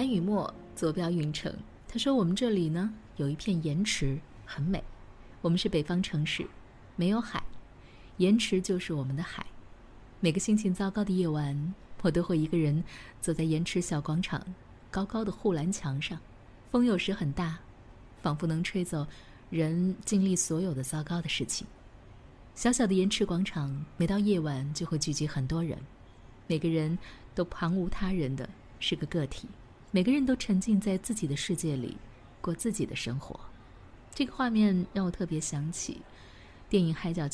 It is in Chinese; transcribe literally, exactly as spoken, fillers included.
安雨墨坐标运城，他说我们这里呢有一片盐池，很美。我们是北方城市，没有海，盐池就是我们的海。每个心情糟糕的夜晚，我都会一个人坐在盐池小广场高高的护栏墙上，风有时很大，仿佛能吹走人经历所有的糟糕的事情。小小的盐池广场，每到夜晚就会聚集很多人，每个人都旁无他人的是个个体，每个人都沉浸在自己的世界里，过自己的生活。这个画面让我特别想起电影《海角